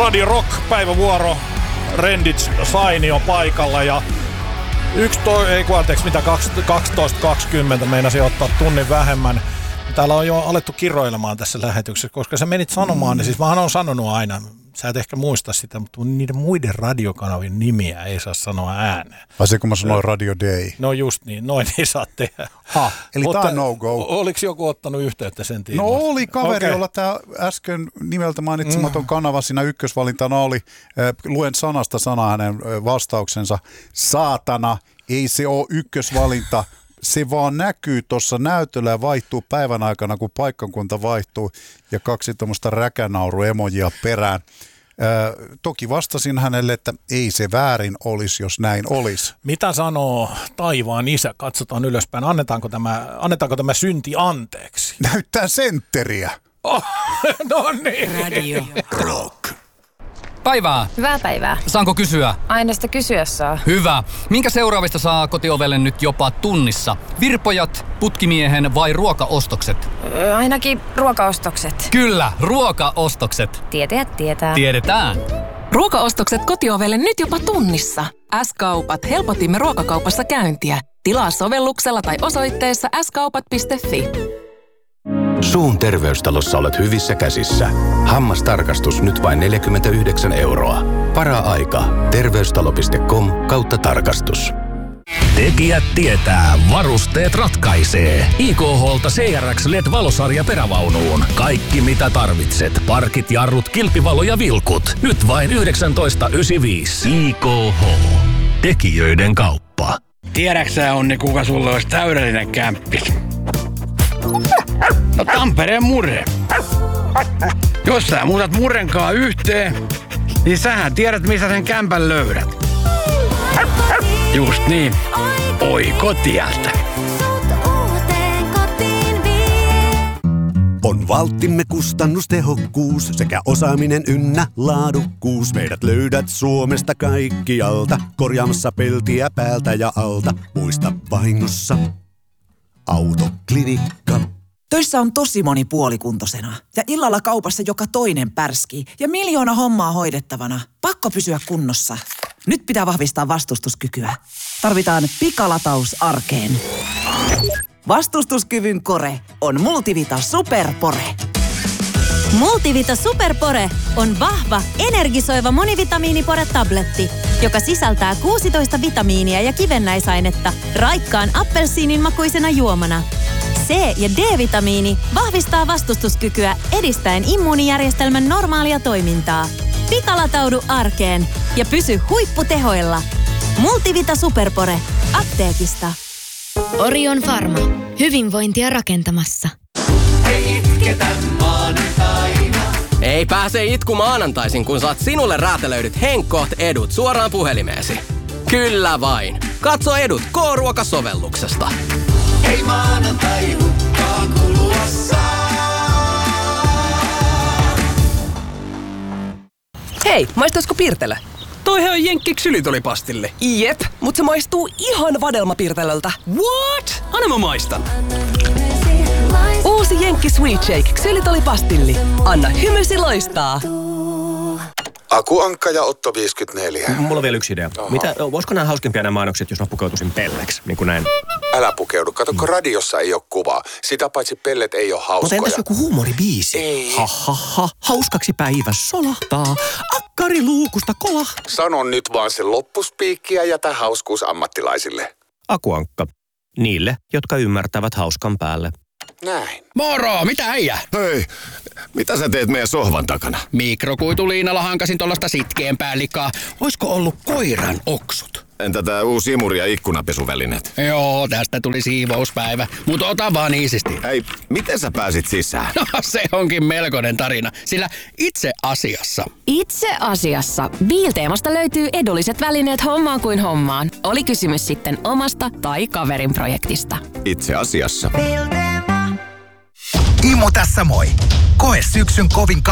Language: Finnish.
Radio Rock päivävuoro. Rendits Saini on paikalla ja 12:20 meinasin ottaa tunnin vähemmän. Täällä on jo alettu kiroilemaan tässä lähetyksessä, koska sä menit sanomaan, niin siis mähän olen sanonut aina, sä et ehkä muista sitä, mutta niiden muiden radiokanavien nimiä ei saa sanoa ääneen. Vai se kun mä sanoin Radio Day? No just niin, noin ei saa tehdä. Eli tää on no-go. Oliko joku ottanut yhteyttä sen tiimoilta? No oli kaveri, jolla tämä äsken nimeltä mainitsematon kanava siinä ykkösvalintana oli. Luen sanasta sanaa hänen vastauksensa. Saatana, ei se ole ykkösvalinta. Se vaan näkyy tuossa näytöllä ja vaihtuu päivän aikana, kun paikkakunta vaihtuu ja 2 tuommoista räkänauru-emojia perään. Toki vastasin hänelle, että ei se väärin olisi, jos näin olisi. Mitä sanoo taivaan isä? Katsotaan ylöspäin. Annetaanko tämä synti anteeksi? Näyttää sentteriä. Oh, no niin. Radio Rock. Päivää. Hyvää päivää. Saanko kysyä? Aina sitä kysyä saa. Hyvä. Minkä seuraavista saa kotiovelle nyt jopa tunnissa? Virpojat, putkimiehen vai ruokaostokset? Ainakin ruokaostokset. Kyllä, ruokaostokset. Tietäjät tietää. Tiedetään. Ruokaostokset kotiovelle nyt jopa tunnissa. S-kaupat helpotimme ruokakaupassa käyntiä. Tilaa sovelluksella tai osoitteessa skaupat.fi. Suun terveystalossa olet hyvissä käsissä. Hammastarkastus nyt vain 49 €. Para-aika. Terveystalo.com/tarkastus. Tekijät tietää, varusteet ratkaisee. IKH:lta CRX LED-valosarja perävaunuun. Kaikki mitä tarvitset. Parkit, jarrut, kilpivalo ja vilkut. Nyt vain 19,95. IKH. Tekijöiden kauppa. Tiedäksä Onni, kuka sulle olisi täydellinen kämppi? No Tampereen Murre. Jos sä muutat Murrenkaa yhteen, niin sähän tiedät, missä sen kämpän löydät. Just niin. Oikotieltä. On valttimme kustannustehokkuus sekä osaaminen ynnä laadukkuus. Meidät löydät Suomesta kaikkialta, korjaamassa peltiä päältä ja alta. Muista vahingossa Autoklinikka. Töissä on tosi moni puolikuntosena ja illalla kaupassa joka toinen pärskii ja 1,000,000 hommaa hoidettavana. Pakko pysyä kunnossa. Nyt pitää vahvistaa vastustuskykyä. Tarvitaan pikalataus arkeen. Vastustuskyvyn kore on Multivita Superpore. Multivita Superpore on vahva, energisoiva monivitamiinipore-tabletti, joka sisältää 16 vitamiinia ja kivennäisainetta raikkaan appelsiinin makuisena juomana. C- ja D-vitamiini vahvistaa vastustuskykyä edistäen immuunijärjestelmän normaalia toimintaa. Pikalataudu arkeen ja pysy huipputehoilla. Multivita Superpore. Apteekista. Orion Pharma. Hyvinvointia rakentamassa. Ei itketä maanantaina. Ei pääse itku maanantaisin, kun saat sinulle räätälöidyt Henkkoht-edut suoraan puhelimeesi. Kyllä vain. Katso edut K-ruokasovelluksesta. Ei maanantai hukkaan kuluessa. Hei, maistuisiko Pirtelö? Toihan on Jenkki ksylitolipastille. Jep, mut se maistuu ihan vadelmapirtelöltä. What? Anna mä maistan. Uusi Jenkki Sweet Shake ksylitolipastilli. Anna hymysi loistaa. Aku Ankka ja Otto 54. Mulla on vielä yksi idea. Voisiko nämä hauskempia nämä mainokset, jos mä pukeutuisin pelleksi, niin kuin näin? Älä pukeudu. Kato, kun radiossa ei ole kuvaa. Sitä paitsi pellet ei ole hauskoja. Mutta entäs joku huumoribiisi? Ei. Ha. Hauskaksi päivä solahtaa. Akkari luukusta kolahtaa. Sano nyt vaan se loppuspiikki ja jätä hauskuus ammattilaisille. Aku Ankka. Niille, jotka ymmärtävät hauskan päälle. Näin. Moro, mitä äijä? Hei, mitä sä teet meidän sohvan takana? Mikrokuituliinalla hankasin tollasta sitkeämpää likaa. Oisko ollut koiran oksut? Entä tää uusi imuri- ja ikkunapesuvälineet? Joo, tästä tuli siivouspäivä, mutta ota vaan iisisti. Hei, miten sä pääsit sisään? No se onkin melkoinen tarina, sillä itse asiassa Biilteemasta löytyy edulliset välineet hommaan kuin hommaan. Oli kysymys sitten omasta tai kaverin projektista. Itse asiassa. Imo tässä moi. Koe syksyn kovin